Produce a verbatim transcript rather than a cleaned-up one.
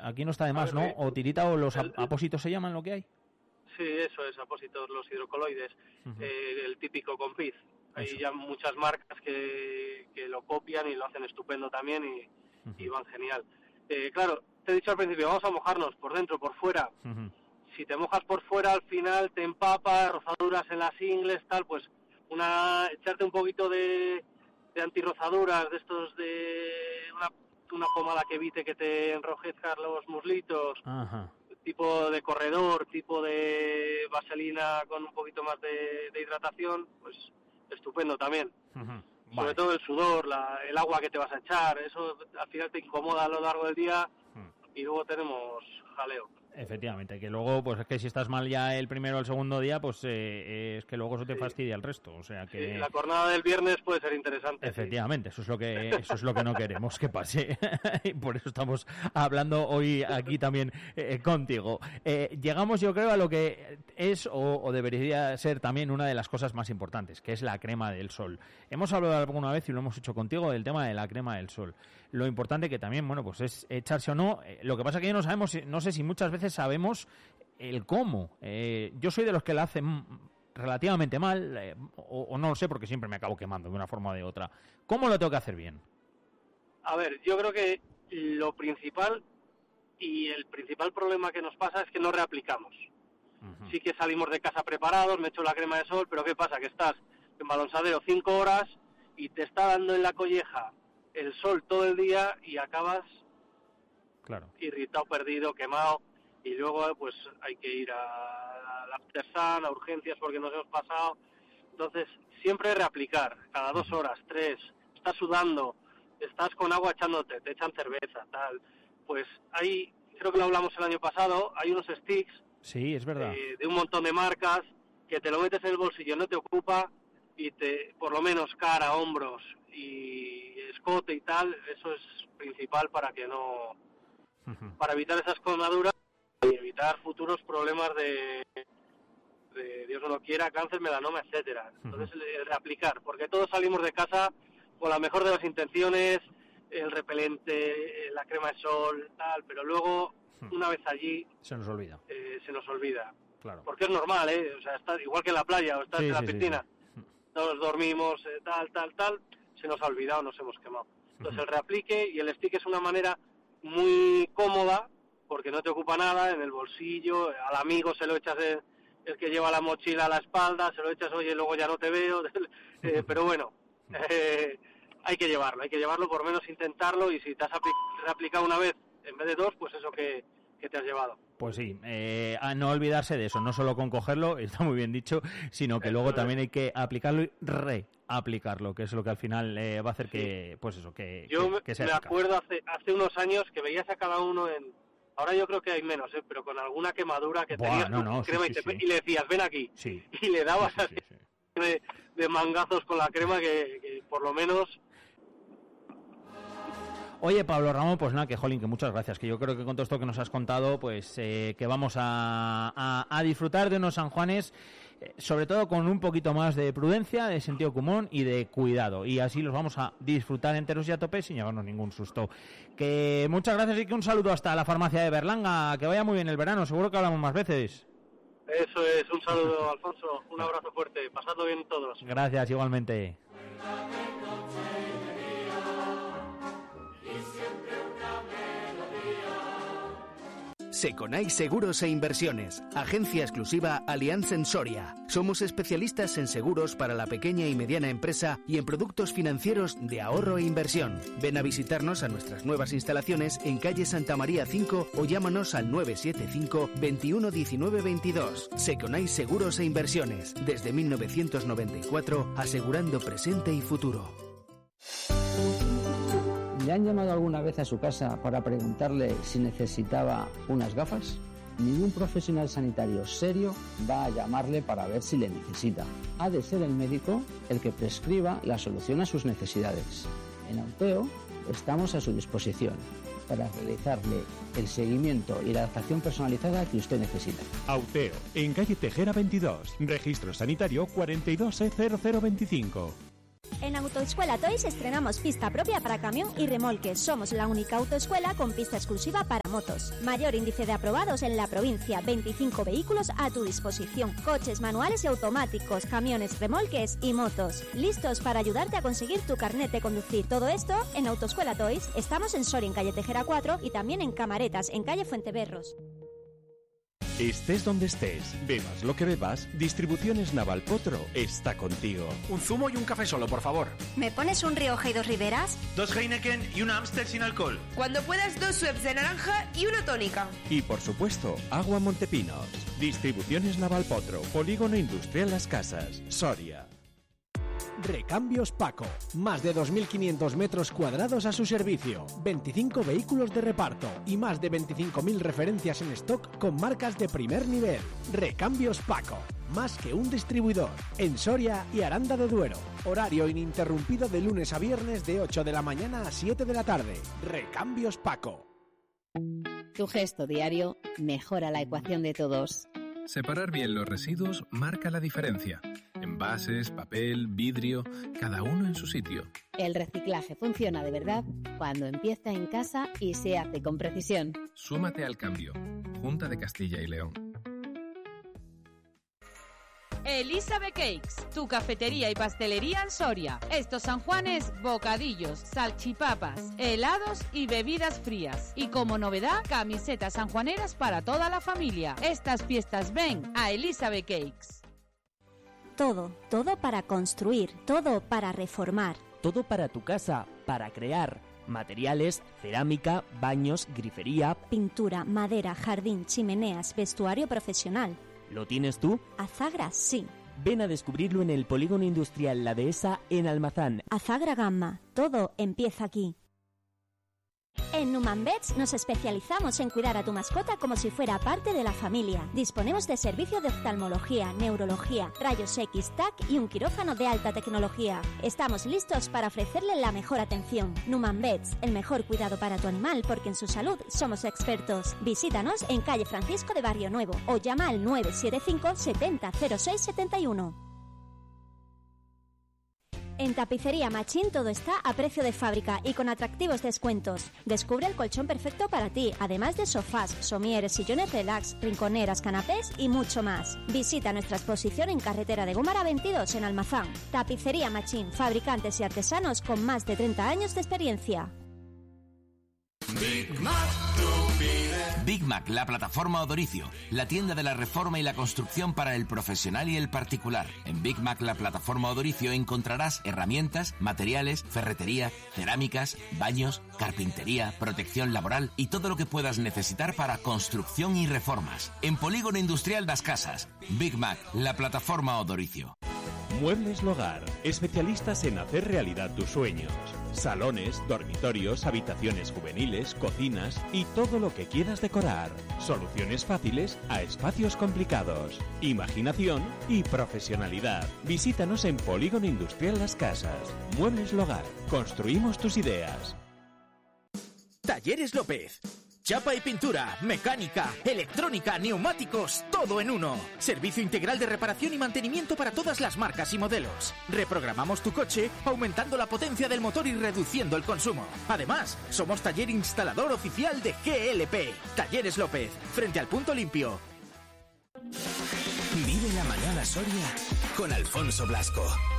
aquí no está de más, ¿no? O tirita o los el, apósitos se llaman, lo que hay. Sí, eso es, apósitos, los hidrocoloides, uh-huh. eh, el típico Compiz. Hay eso. Ya muchas marcas que, que lo copian y lo hacen estupendo también y, uh-huh. y van genial. Eh, claro, te he dicho al principio, vamos a mojarnos por dentro, por fuera. Uh-huh. Si te mojas por fuera, al final te empapas, rozaduras en las ingles, tal, pues una echarte un poquito de, de antirrozaduras, de estos de una, una pomada que evite que te enrojezcan los muslitos. Ajá. Tipo de corredor, tipo de vaselina con un poquito más de, de hidratación, pues estupendo también. Uh-huh. Vale. Sobre todo el sudor, la, el agua que te vas a echar, eso al final te incomoda a lo largo del día uh-huh. y luego tenemos jaleo. Efectivamente, que luego, pues es que si estás mal ya el primero o el segundo día, pues eh, es que luego eso te sí. fastidia el resto, o sea que... Sí, la jornada del viernes puede ser interesante. Efectivamente, sí. eso es lo que eso es lo que no queremos que pase, y por eso estamos hablando hoy aquí también eh, contigo. Eh, llegamos, yo creo, a lo que es o, o debería ser también una de las cosas más importantes, que es la crema del sol. Hemos hablado alguna vez y lo hemos hecho contigo del tema de la crema del sol. Lo importante que también, bueno, pues es echarse o no. Eh, lo que pasa que ya no sabemos, no sé si muchas veces sabemos el cómo. Eh, yo soy de los que la hacen relativamente mal, eh, o, o no lo sé porque siempre me acabo quemando de una forma o de otra. ¿Cómo lo tengo que hacer bien? A ver, yo creo que lo principal y el principal problema que nos pasa es que no reaplicamos. Uh-huh. Sí que salimos de casa preparados, me echo la crema de sol, pero ¿qué pasa? Que estás en balonsadero cinco horas y te está dando en la colleja el sol todo el día y acabas claro. irritado, perdido, quemado. Y luego pues hay que ir a la Aftersun, a urgencias porque nos hemos pasado. Entonces, siempre reaplicar, cada dos horas, tres, estás sudando, estás con agua echándote, te echan cerveza, tal. Pues hay, creo que lo hablamos el año pasado, hay unos sticks sí, es verdad. Eh, de un montón de marcas que te lo metes en el bolsillo, no te ocupa y te, por lo menos cara, hombros y escote y tal, eso es principal para que no, uh-huh. para evitar esas quemaduras y evitar futuros problemas de, de, Dios no lo quiera, cáncer, melanoma, etcétera. Entonces, uh-huh. reaplicar, porque todos salimos de casa con la mejor de las intenciones, el repelente, la crema de sol, tal, pero luego, uh-huh. una vez allí... Se nos olvida. Eh, se nos olvida. Claro. Porque es normal, ¿eh? O sea, está igual que en la playa o estás sí, en la sí, piscina, sí, sí. todos dormimos, eh, tal, tal, tal, se nos ha olvidado, nos hemos quemado. Entonces, uh-huh. el reaplique y el stick es una manera muy cómoda, porque no te ocupa nada, en el bolsillo, al amigo se lo echas el, el que lleva la mochila a la espalda, se lo echas, oye, luego ya no te veo, eh, pero bueno, eh, hay que llevarlo, hay que llevarlo, por lo menos intentarlo, y si te has apl- aplicado una vez en vez de dos, pues eso que, que te has llevado. Pues sí, eh, a no olvidarse de eso, no solo con cogerlo, está muy bien dicho, sino que eso luego es. También hay que aplicarlo y reaplicarlo, que es lo que al final eh, va a hacer sí. que, pues eso, que, Yo que, que sea me eficaz. acuerdo hace, hace unos años que veías a cada uno en... Ahora yo creo que hay menos, ¿eh? Pero con alguna quemadura que Buah, tenías no, no, crema sí, y, te, sí, y le decías, ven aquí. Sí. Y le dabas sí, sí, así sí, sí. De, de mangazos con la crema que, que por lo menos... Oye, Pablo Ramón, pues nada, que jolín, que muchas gracias, que yo creo que con todo esto que nos has contado, pues eh, que vamos a, a, a disfrutar de unos San Juanes, eh, sobre todo con un poquito más de prudencia, de sentido común y de cuidado, y así los vamos a disfrutar enteros y a tope sin llevarnos ningún susto. Que muchas gracias y que un saludo hasta la farmacia de Berlanga, que vaya muy bien el verano, seguro que hablamos más veces. Eso es, un saludo, Alfonso, un abrazo fuerte, pasadlo bien todos. Gracias, igualmente. Seconai Seguros e Inversiones, agencia exclusiva Allianz en Soria. Somos especialistas en seguros para la pequeña y mediana empresa y en productos financieros de ahorro e inversión. Ven a visitarnos a nuestras nuevas instalaciones en calle Santa María cinco o llámanos al nueve siete cinco, veintiuno diecinueve veintidós. Seconai Seguros e Inversiones, desde mil novecientos noventa y cuatro, asegurando presente y futuro. ¿Le han llamado alguna vez a su casa para preguntarle si necesitaba unas gafas? Ningún profesional sanitario serio va a llamarle para ver si le necesita. Ha de ser el médico el que prescriba la solución a sus necesidades. En Auteo estamos a su disposición para realizarle el seguimiento y la adaptación personalizada que usted necesita. Auteo, en calle Tejera veintidós, registro sanitario cuarenta y dos E cero cero veinticinco. En Autoescuela Toys estrenamos pista propia para camión y remolque. Somos la única autoescuela con pista exclusiva para motos. Mayor índice de aprobados en la provincia. veinticinco vehículos a tu disposición. Coches manuales y automáticos, camiones, remolques y motos. Listos para ayudarte a conseguir tu carnet de conducir. Todo esto en Autoescuela Toys. Estamos en Soria, en calle Tejera cuatro, y también en Camaretas, en calle Fuenteberros. Estés donde estés, bebas lo que bebas, Distribuciones Naval Potro está contigo. Un zumo y un café solo, por favor. ¿Me pones un Rioja y dos Riberas? Dos Heineken y una Amstel sin alcohol. Cuando puedas, dos Schweppes de naranja y una tónica. Y por supuesto, agua Montepinos. Distribuciones Naval Potro, Polígono Industrial Las Casas, Soria. Recambios Paco, más de dos mil quinientos metros cuadrados a su servicio, veinticinco vehículos de reparto y más de veinticinco mil referencias en stock con marcas de primer nivel. Recambios Paco, más que un distribuidor, en Soria y Aranda de Duero. Horario ininterrumpido de lunes a viernes de ocho de la mañana a siete de la tarde. Recambios Paco. Tu gesto diario mejora la ecuación de todos. Separar bien los residuos marca la diferencia. Envases, papel, vidrio, cada uno en su sitio. El reciclaje funciona de verdad cuando empieza en casa y se hace con precisión. Súmate al cambio. Junta de Castilla y León. Elizabeth Cakes, tu cafetería y pastelería en Soria. Estos San Juanes, bocadillos, salchipapas, helados y bebidas frías. Y como novedad, camisetas sanjuaneras para toda la familia. Estas fiestas ven a Elizabeth Cakes. Todo, todo para construir, todo para reformar. Todo para tu casa, para crear. Materiales, cerámica, baños, grifería, pintura, madera, jardín, chimeneas, vestuario profesional. ¿Lo tienes tú? Azagra, sí. Ven a descubrirlo en el Polígono Industrial La Dehesa en Almazán. Azagra Gamma, todo empieza aquí. En Numan Vets nos especializamos en cuidar a tu mascota como si fuera parte de la familia. Disponemos de servicio de oftalmología, neurología, rayos X, T A C y un quirófano de alta tecnología. Estamos listos para ofrecerle la mejor atención. Numan Vets, el mejor cuidado para tu animal porque en su salud somos expertos. Visítanos en calle Francisco de Barrio Nuevo o llama al nueve siete cinco setenta cero seis setenta y uno. En Tapicería Machín todo está a precio de fábrica y con atractivos descuentos. Descubre el colchón perfecto para ti, además de sofás, somieres, sillones relax, rinconeras, canapés y mucho más. Visita nuestra exposición en Carretera de Gómara veintidós en Almazán. Tapicería Machín, fabricantes y artesanos con más de treinta años de experiencia. Big Mac, tú pide. Big Mac, la plataforma Odoricio, la tienda de la reforma y la construcción para el profesional y el particular. En Big Mac, la plataforma Odoricio, encontrarás herramientas, materiales, ferretería, cerámicas, baños, carpintería, protección laboral y todo lo que puedas necesitar para construcción y reformas. En Polígono Industrial Las Casas, Big Mac, la plataforma Odoricio. Muebles Logar, especialistas en hacer realidad tus sueños. Salones, dormitorios, habitaciones juveniles, cocinas y todo lo que quieras decorar. Soluciones fáciles a espacios complicados. Imaginación y profesionalidad. Visítanos en Polígono Industrial Las Casas. Muebles Logar, construimos tus ideas. Talleres López. Chapa y pintura, mecánica, electrónica, neumáticos, todo en uno. Servicio integral de reparación y mantenimiento para todas las marcas y modelos. Reprogramamos tu coche aumentando la potencia del motor y reduciendo el consumo. Además, somos taller instalador oficial de G L P. Talleres López, frente al Punto Limpio. Vive la mañana Soria con Alfonso Blasco.